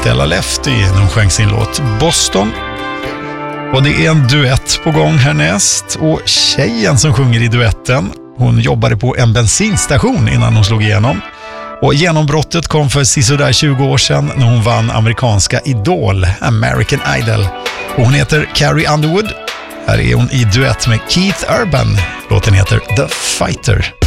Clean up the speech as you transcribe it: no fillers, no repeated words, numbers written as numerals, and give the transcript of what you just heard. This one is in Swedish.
Stella Lefty när hon sjöng sin låt Boston. Och det är en duett på gång härnäst. Och tjejen som sjunger i duetten, hon jobbade på en bensinstation innan hon slog igenom. Och genombrottet kom för sisådär 20 år sedan när hon vann amerikanska Idol, American Idol. Och hon heter Carrie Underwood. Här är hon i duett med Keith Urban. Låten heter The Fighter.